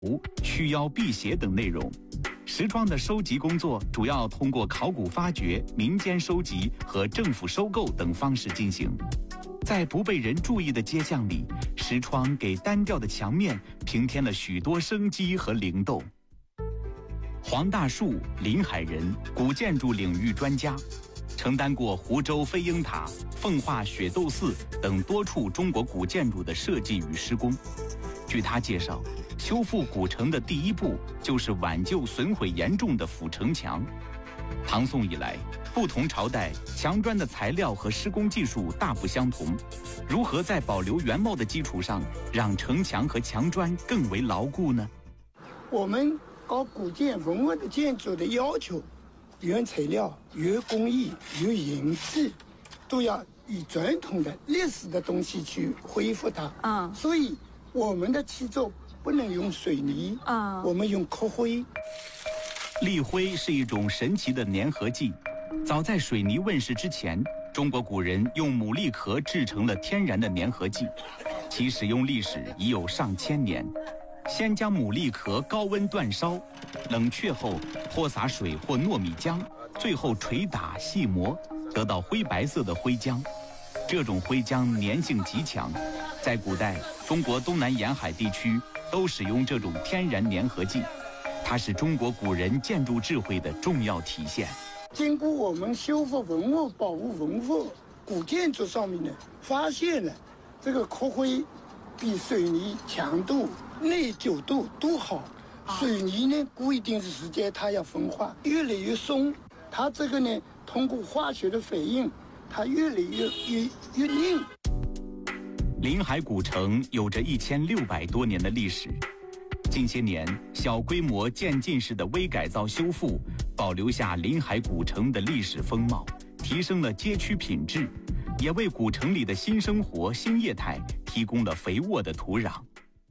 驱妖辟邪等内容。石窗的收集工作主要通过考古发掘、民间收集和政府收购等方式进行。在不被人注意的街巷里，石窗给单调的墙面平添了许多生机和灵动。黄大树，临海人，古建筑领域专家，承担过湖州飞鹰塔、奉化雪窦寺等多处中国古建筑的设计与施工。据他介绍，修复古城的第一步就是挽救损毁严重的府城墙。唐宋以来，不同朝代墙砖的材料和施工技术大不相同，如何在保留原貌的基础上，让城墙和墙砖更为牢固呢？ 我们搞古建文物的建筑的要求，原材料、原工艺、原形制，都要以传统的历史的东西去恢复它。所以我们的砌作不能用水泥，我们用刻灰。 砾灰是一种神奇的粘合剂，早在水泥问世之前，中国古人用牡蛎壳制成了天然的粘合剂，其使用历史已有上千年。先将牡蛎壳高温煅烧，冷却后或洒水或糯米浆，最后捶打细磨，得到灰白色的灰浆。这种灰浆粘性极强，在古代中国东南沿海地区都使用这种天然粘合剂，它是中国古人建筑智慧的重要体现。 经过我们修复文物、保护文物、古建筑上面呢，发现了这个刻灰比水泥强度、耐久度都好。水泥呢，过一定的时间它要风化，越来越松。它这个呢，通过化学的反应，它越来越硬。 临海古城有着1600多年的历史。近些年，小规模渐进式的微改造修复，保留下临海古城的历史风貌，提升了街区品质，也为古城里的新生活、新业态提供了肥沃的土壤。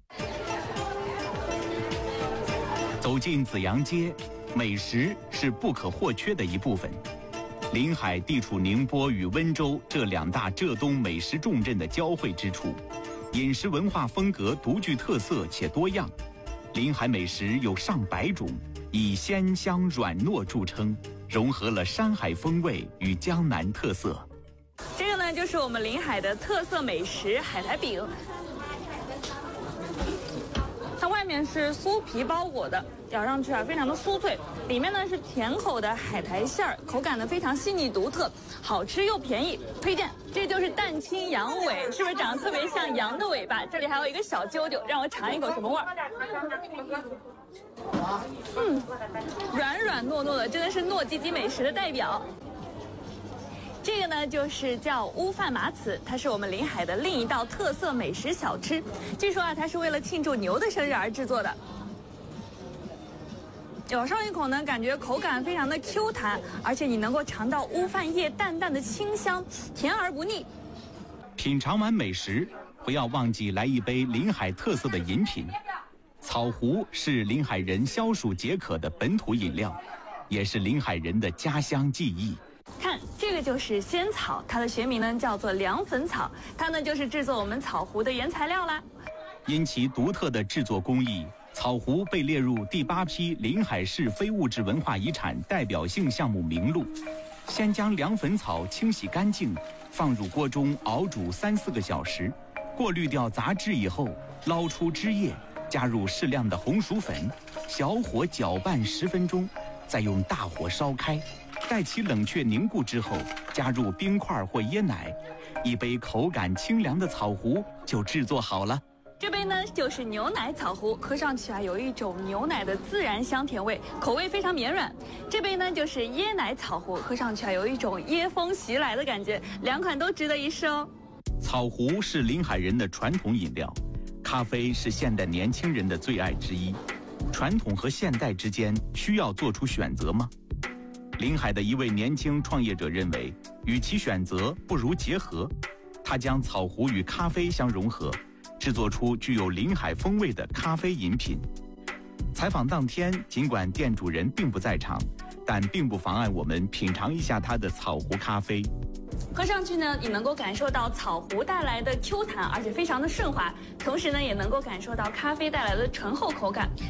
走进紫阳街，美食是不可或缺的一部分。临海地处宁波与温州这两大浙东美食重镇的交汇之处，饮食文化风格独具特色且多样。临海美食有上百种，以鲜香软糯著称，融合了山海风味与江南特色。 这个呢，就是我们临海的特色美食海苔饼。它外面是酥皮包裹的，咬上去非常的酥脆，里面呢是甜口的海苔馅儿，口感呢非常细腻独特，好吃又便宜，推荐。这就是蛋清羊尾，是不是长得特别像羊的尾巴？这里还有一个小揪揪，让我尝一口什么味儿？软软糯糯的，真的是糯叽叽美食的代表。这个呢，就是叫乌饭麻糍，它是我们临海的另一道特色美食小吃。据说它是为了庆祝牛的生日而制作的。咬上一口呢，感觉口感非常的 Q 弹，而且你能够尝到乌饭叶淡淡的清香，甜而不腻。 品尝完美食，不要忘记来一杯临海特色的饮品。草湖是临海人消暑解渴的本土饮料，也是临海人的家乡记忆。 看，这个就是仙草，它的学名呢叫做凉粉草，它呢就是制作我们草湖的原材料啦。 因其独特的制作工艺，草湖被列入第8批临海市非物质文化遗产代表性项目名录。先将凉粉草清洗干净，放入锅中熬煮3-4个小时，过滤掉杂质以后，捞出汁液，加入适量的红薯粉，小火搅拌10分钟，再用大火烧开。待其冷却凝固之后，加入冰块或椰奶，一杯口感清凉的草湖就制作好了。 这杯呢就是牛奶草湖，喝上去有一种牛奶的自然香甜味，口味非常绵软。这杯呢就是椰奶草湖，喝上去有一种椰风袭来的感觉，两款都值得一试哦。 草湖是临海人的传统饮料，咖啡是现代年轻人的最爱之一。传统和现代之间需要做出选择吗？临海的一位年轻创业者认为，与其选择，不如结合。他将草湖与咖啡相融合，制作出具有临海风味的咖啡饮品。采访当天，尽管店主人并不在场，但并不妨碍我们品尝一下他的草湖咖啡。 喝上去呢，你能够感受到草糊带来的 Q 弹，而且非常的顺滑，同时呢，也能够感受到咖啡带来的醇厚口感。